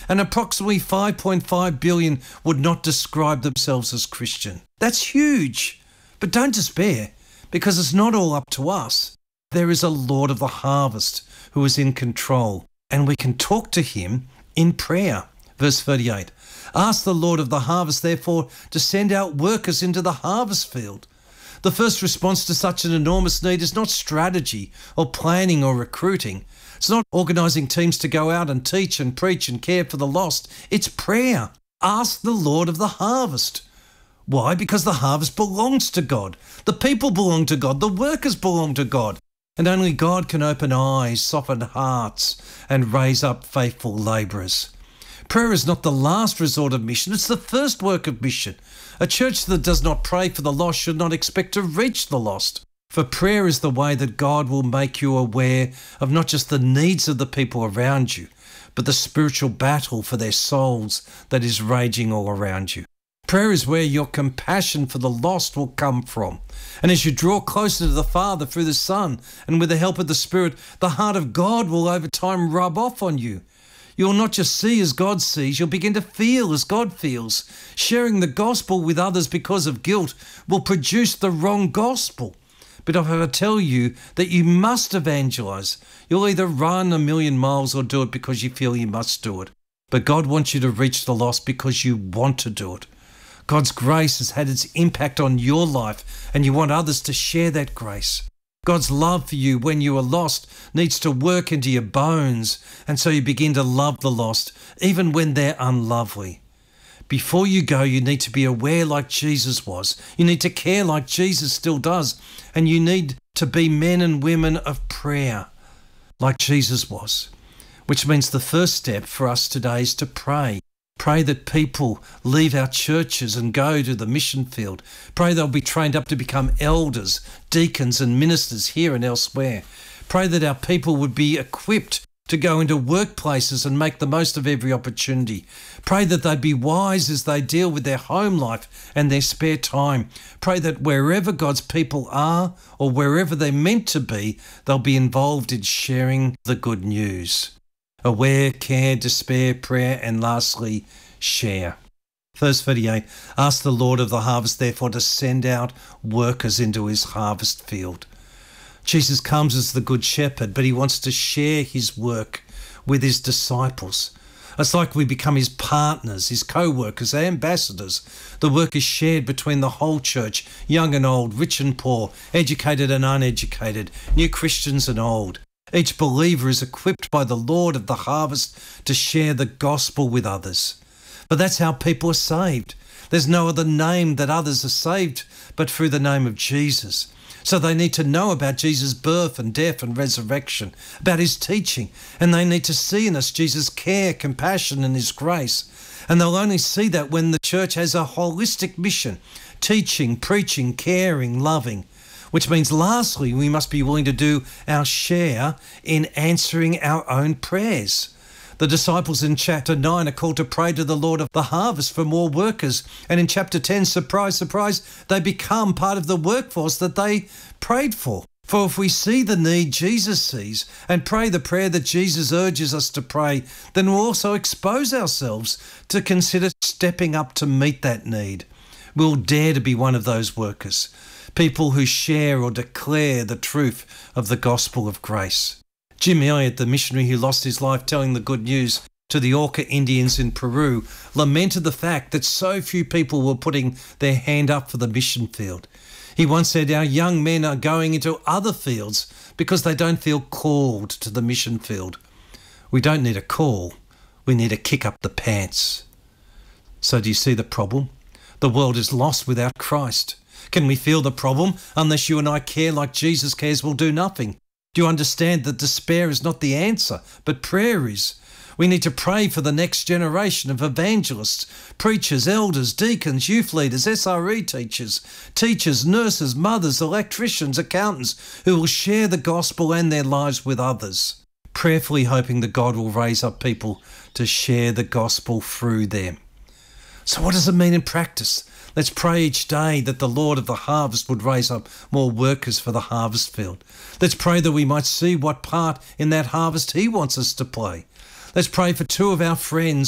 and approximately 5.5 billion would not describe themselves as Christian. That's huge. But don't despair, because it's not all up to us. There is a Lord of the harvest who is in control, and we can talk to him in prayer. Verse 38, ask the Lord of the harvest, therefore, to send out workers into the harvest field. The first response to such an enormous need is not strategy or planning or recruiting. It's not organising teams to go out and teach and preach and care for the lost. It's prayer. Ask the Lord of the harvest. Why? Because the harvest belongs to God. The people belong to God. The workers belong to God. And only God can open eyes, soften hearts, and raise up faithful labourers. Prayer is not the last resort of mission, it's the first work of mission. A church that does not pray for the lost should not expect to reach the lost. For prayer is the way that God will make you aware of not just the needs of the people around you, but the spiritual battle for their souls that is raging all around you. Prayer is where your compassion for the lost will come from. And as you draw closer to the Father through the Son and with the help of the Spirit, the heart of God will over time rub off on you. You'll not just see as God sees, you'll begin to feel as God feels. Sharing the gospel with others because of guilt will produce the wrong gospel. But if I tell you that you must evangelise, you'll either run 1,000,000 miles or do it because you feel you must do it. But God wants you to reach the lost because you want to do it. God's grace has had its impact on your life, and you want others to share that grace. God's love for you when you are lost needs to work into your bones, and so you begin to love the lost, even when they're unlovely. Before you go, you need to be aware like Jesus was. You need to care like Jesus still does, and you need to be men and women of prayer like Jesus was, which means the first step for us today is to pray. Pray that people leave our churches and go to the mission field. Pray they'll be trained up to become elders, deacons and ministers here and elsewhere. Pray that our people would be equipped to go into workplaces and make the most of every opportunity. Pray that they'd be wise as they deal with their home life and their spare time. Pray that wherever God's people are or wherever they're meant to be, they'll be involved in sharing the good news. Aware, care, despair, prayer, and lastly, share. Verse 38, ask the Lord of the harvest, therefore, to send out workers into his harvest field. Jesus comes as the good shepherd, but he wants to share his work with his disciples. It's like we become his partners, his co-workers, ambassadors. The work is shared between the whole church, young and old, rich and poor, educated and uneducated, new Christians and old. Each believer is equipped by the Lord of the harvest to share the gospel with others. But that's how people are saved. There's no other name that others are saved but through the name of Jesus. So they need to know about Jesus' birth and death and resurrection, about his teaching, and they need to see in us Jesus' care, compassion and his grace. And they'll only see that when the church has a holistic mission, teaching, preaching, caring, loving. Which means lastly, we must be willing to do our share in answering our own prayers. The disciples in chapter 9 are called to pray to the Lord of the harvest for more workers. And in chapter 10, surprise, surprise, they become part of the workforce that they prayed for. For if we see the need Jesus sees and pray the prayer that Jesus urges us to pray, then we'll also expose ourselves to consider stepping up to meet that need. We'll dare to be one of those workers. People who share or declare the truth of the gospel of grace. Jim Elliot, the missionary who lost his life telling the good news to the Auca Indians in Peru, lamented the fact that so few people were putting their hand up for the mission field. He once said, our young men are going into other fields because they don't feel called to the mission field. We don't need a call, we need a kick up the pants. So do you see the problem? The world is lost without Christ. Can we feel the problem? Unless you and I care like Jesus cares, we'll do nothing. Do you understand that despair is not the answer, but prayer is? We need to pray for the next generation of evangelists, preachers, elders, deacons, youth leaders, SRE teachers, teachers, nurses, mothers, electricians, accountants, who will share the gospel and their lives with others, prayerfully hoping that God will raise up people to share the gospel through them. So what does it mean in practice? Let's pray each day that the Lord of the harvest would raise up more workers for the harvest field. Let's pray that we might see what part in that harvest he wants us to play. Let's pray for two of our friends